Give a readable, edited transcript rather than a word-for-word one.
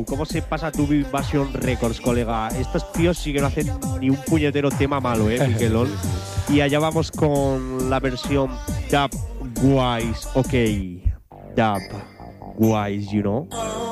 ¿cómo se pasa tu Invasion Records, colega? Estos tíos sí que no hacen ni un puñetero tema malo, Miguelón. Y allá vamos con la versión Dub Wise, ok. Dub Wise, you know.